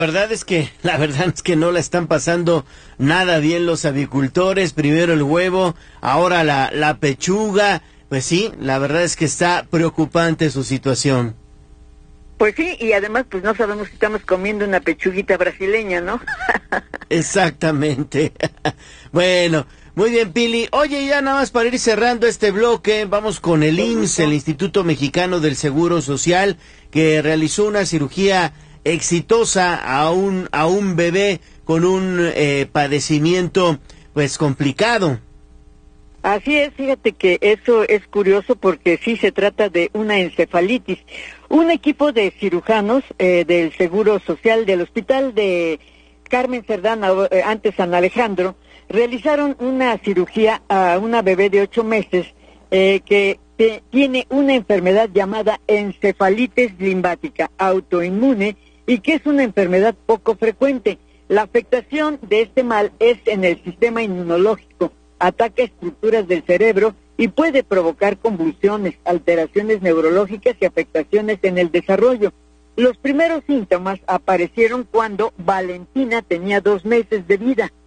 La verdad es que no la están pasando nada bien los avicultores. Primero el huevo, ahora la pechuga. Pues sí, la verdad es que está preocupante su situación. Pues sí, y además pues no sabemos si estamos comiendo una pechuguita brasileña, ¿no? Exactamente. Bueno, muy bien, Pili. Oye, ya nada más para ir cerrando este bloque, vamos con el IMSS, el Instituto Mexicano del Seguro Social, que realizó una cirugía exitosa a un bebé con un padecimiento pues complicado. Así es, fíjate que eso es curioso porque sí se trata de una encefalitis. Un equipo de cirujanos del Seguro Social del Hospital de Carmen Cerdán, antes San Alejandro, realizaron una cirugía a una bebé de 8 meses que tiene una enfermedad llamada encefalitis linfática autoinmune y que es una enfermedad poco frecuente. La afectación de este mal es en el sistema inmunológico, ataca estructuras del cerebro y puede provocar convulsiones, alteraciones neurológicas y afectaciones en el desarrollo. Los primeros síntomas aparecieron cuando Valentina tenía 2 meses de vida.